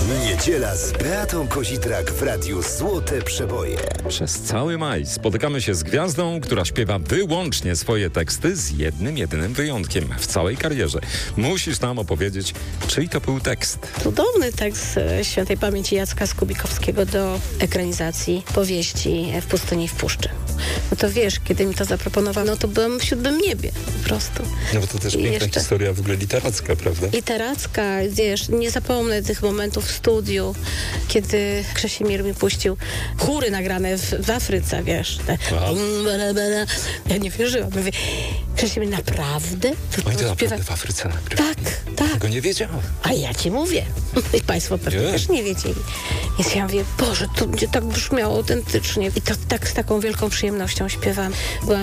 Niedziela z Beatą Kozitrak w Radiu Złote Przeboje. Przez cały maj spotykamy się z gwiazdą, która śpiewa wyłącznie swoje teksty z jednym, jedynym wyjątkiem w całej karierze. Musisz nam opowiedzieć, czyj to był tekst. Cudowny tekst świętej pamięci Jacka Skubikowskiego do ekranizacji powieści W pustyni i w puszczy. No to wiesz, kiedy mi to zaproponowano, to byłam w 7. niebie po prostu. No bo to też piękna historia w ogóle literacka, prawda? Literacka, wiesz, nie zapomnę tych momentów w studiu, kiedy Krzesimir mi puścił chóry nagrane w Afryce, wiesz. Ja nie wierzyłam. Mówię, Krzesimir, naprawdę? Oni to naprawdę w Afryce nagrywają. Tak. Tego nie wiedziałem. A ja ci mówię. I państwo pewnie też nie wiedzieli. Więc ja mówię, Boże, to będzie tak brzmiało autentycznie. I to tak z taką wielką przyjemnością śpiewam. Byłam